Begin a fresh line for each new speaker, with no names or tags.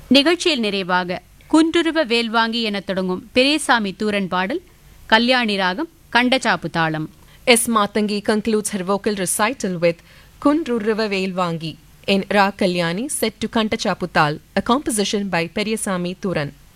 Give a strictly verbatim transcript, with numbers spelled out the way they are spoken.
நிகழ்ச்சியில் நிறைவாக குன்றுருவ வேல்வாங்கி என தொடங்கும் பெரியசாமி தூரன் பாடல், கல்யாணி ராகம், கண்டச்சாப்பு தாளம்.
S. Matangi concludes her vocal recital with Kundruruva Velvangi in Ra Kalyani set to Kantachaputal, a composition by Periyasamy Thuran.